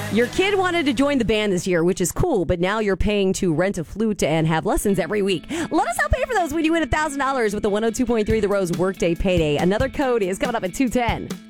Your kid wanted to join the band this year, which is cool, but now you're paying to rent a flute and have lessons every week. Let us help pay for those when you win $1,000 with the 102.3 The Rose Workday Payday. Another code is coming up at 2:10.